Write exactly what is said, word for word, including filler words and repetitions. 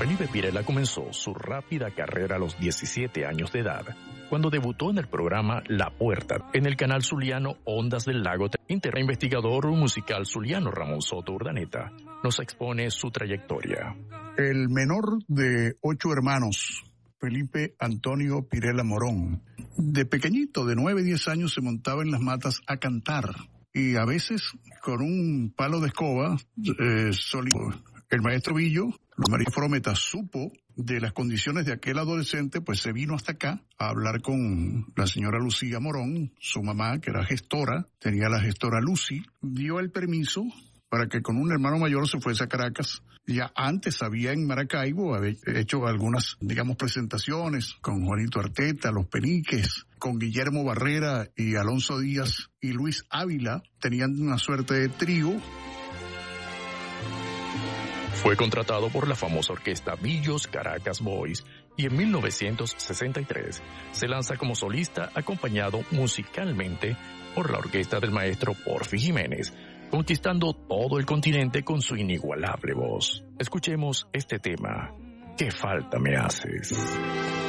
Felipe Pirela comenzó su rápida carrera a los diecisiete años de edad, cuando debutó en el programa La Puerta, en el canal zuliano Ondas del Lago. Inter investigador musical zuliano Ramón Soto Urdaneta nos expone su trayectoria. El menor de ocho hermanos, Felipe Antonio Pirela Morón, de pequeñito, de nueve, diez años, se montaba en las matas a cantar y a veces con un palo de escoba eh, solito. El maestro Villo, María Frometa, supo de las condiciones de aquel adolescente, pues se vino hasta acá a hablar con la señora Lucía Morón, su mamá, que era gestora, tenía la gestora Lucy, dio el permiso para que con un hermano mayor se fuese a Caracas. Ya antes había en Maracaibo, había hecho algunas, digamos, presentaciones con Juanito Arteta, Los Peniques, con Guillermo Barrera y Alonso Díaz y Luis Ávila, tenían una suerte de trío. Fue contratado por la famosa orquesta Villos Caracas Boys y en mil novecientos sesenta y tres se lanza como solista acompañado musicalmente por la orquesta del maestro Porfi Jiménez, conquistando todo el continente con su inigualable voz. Escuchemos este tema, ¿Qué falta me haces?